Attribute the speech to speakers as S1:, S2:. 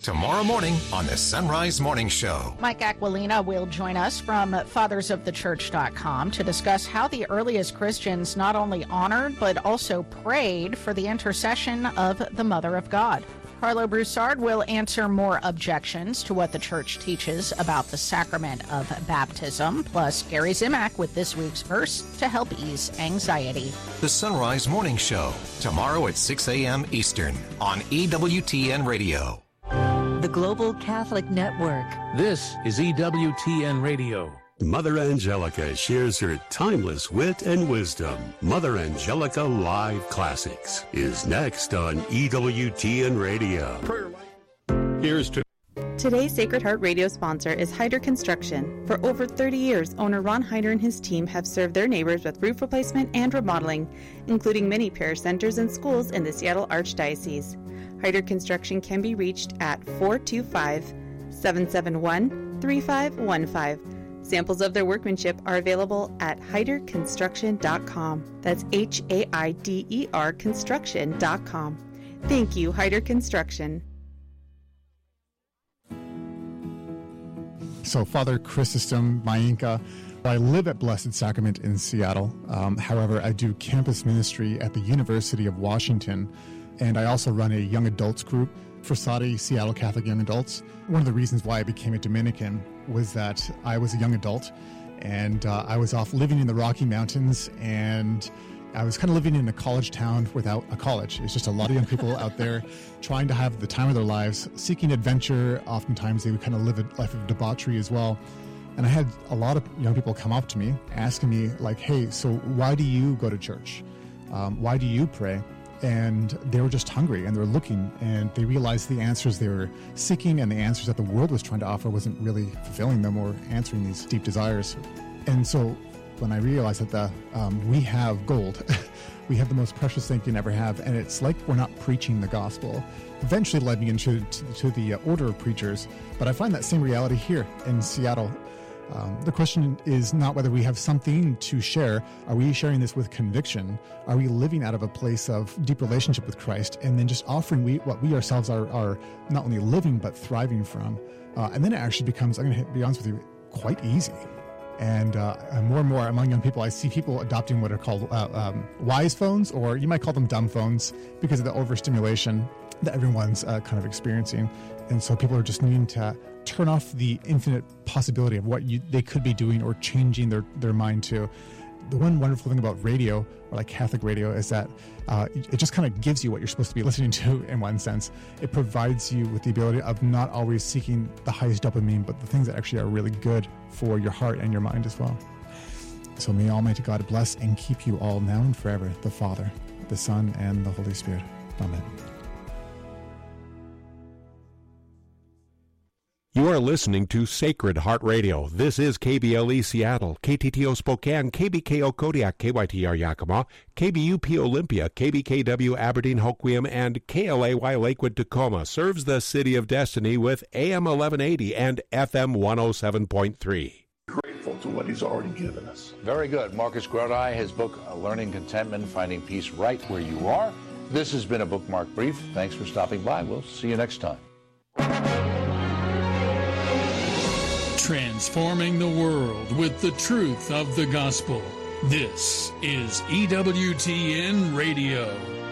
S1: tomorrow morning on the Sunrise Morning Show.
S2: Mike Aquilina will join us from fathersofthechurch.com to discuss how the earliest Christians not only honored but also prayed for the intercession of the Mother of God. Carlo Broussard will answer more objections to what the church teaches about the sacrament of baptism, plus Gary Zimak with this week's verse to help ease anxiety.
S1: The Sunrise Morning Show, tomorrow at 6 a.m. Eastern on EWTN Radio.
S3: The Global Catholic Network.
S4: This is EWTN Radio.
S5: Mother Angelica shares her timeless wit and wisdom. Mother Angelica Live Classics is next on EWTN Radio. Here's to
S6: Today's Sacred Heart Radio sponsor is Hyder Construction. For over 30 years, owner Ron Hyder and his team have served their neighbors with roof replacement and remodeling, including many parish centers and schools in the Seattle Archdiocese. Hyder Construction can be reached at 425-771-3515. Samples of their workmanship are available at hyderconstruction.com. That's HAIDER construction.com. Thank you, Hyder Construction.
S7: So, Father Chrysostom Mayenka, I live at Blessed Sacrament in Seattle. However, I do campus ministry at the University of Washington, and I also run a young adults group for Seattle Catholic Young Adults. One of the reasons why I became a Dominican was that I was a young adult, and I was off living in the Rocky Mountains, and I was kind of living in a college town without a college. It's just a lot of young people out there trying to have the time of their lives, seeking adventure. Oftentimes they would kind of live a life of debauchery as well. And I had a lot of young people come up to me asking me like, hey, so why do you go to church? Why do you pray? And they were just hungry, and they were looking, and they realized the answers they were seeking and the answers that the world was trying to offer wasn't really fulfilling them or answering these deep desires. And so when I realized that we have gold, we have the most precious thing you can ever have, and it's like we're not preaching the gospel. Eventually led me into the order of preachers, but I find that same reality here in Seattle. The question is not whether we have something to share. Are we sharing this with conviction? Are we living out of a place of deep relationship with Christ and then just offering what we ourselves are not only living but thriving from? And then it actually becomes, I'm going to be honest with you, quite easy. And more and more among young people, I see people adopting what are called wise phones, or you might call them dumb phones, because of the overstimulation that everyone's kind of experiencing. And so people are just needing to turn off the infinite possibility of what they could be doing or changing their mind to. The one wonderful thing about radio, or like Catholic radio, is that it just kind of gives you what you're supposed to be listening to in one sense. It provides you with the ability of not always seeking the highest dopamine, but the things that actually are really good for your heart and your mind as well. So may Almighty God bless and keep you all now and forever, the Father, the Son, and the Holy Spirit. Amen.
S8: You are listening to Sacred Heart Radio. This is KBLE Seattle, KTTO Spokane, KBKO Kodiak, KYTR Yakima, KBUP Olympia, KBKW Aberdeen Hoquiam, and KLAY Lakewood Tacoma. Serves the City of Destiny with AM 1180 and FM 107.3.
S9: Grateful to what he's already given us.
S10: Very good. Marcus Grodi, his book, Learning Contentment, Finding Peace Right Where You Are. This has been a Bookmark Brief. Thanks for stopping by. We'll see you next time.
S11: Transforming the world with the truth of the gospel. This is EWTN Radio.